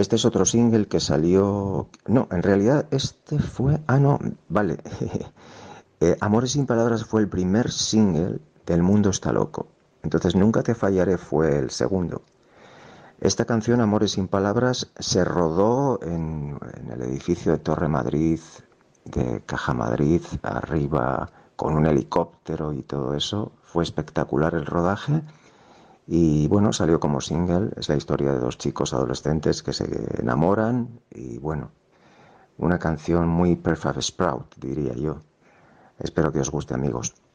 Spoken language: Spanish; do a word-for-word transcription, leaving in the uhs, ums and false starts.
Este es otro single que salió... No, en realidad este fue... Ah, no, vale. Eh, Amores sin palabras fue el primer single del Mundo está loco. Entonces Nunca te fallaré fue el segundo. Esta canción, Amores sin palabras, se rodó en, en el edificio de Torre Madrid, de Caja Madrid, arriba con un helicóptero y todo eso. Fue espectacular el rodaje y bueno, salió como single. Es la historia de dos chicos adolescentes que se enamoran y bueno, una canción muy Perfect Sprout, diría yo. Espero que os guste, amigos.